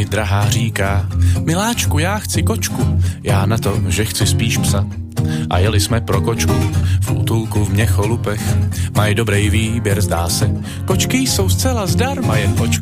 drahá říká: miláčku, já chci kočku, já na to, že chci spíš psa. A jeli jsme pro kočku v útulku v Měcholupech. Mají dobrý výběr, zdá se, kočky jsou zcela zdarma, jen očko